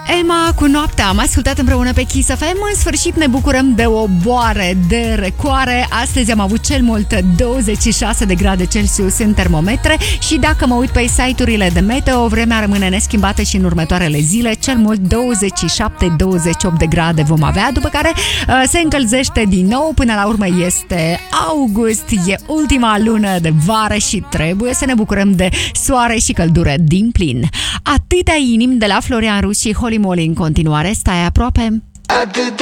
Emma cu noaptea am ascultat împreună pe Kiss FM. În sfârșit ne bucurăm de o boare de răcoare. Astăzi am avut cel mult 26 de grade Celsius în termometre și dacă mă uit pe site-urile de meteo, vremea rămâne neschimbată și în următoarele zile. Cel mult 27-28 de grade vom avea, după care se încălzește din nou. Până la urmă este august, e ultima lună de vară și trebuie să ne bucurăm de soare și căldură din plin. Atâtea inimi de la Florian Rus și Holly Molly în continuare. Stai aproape!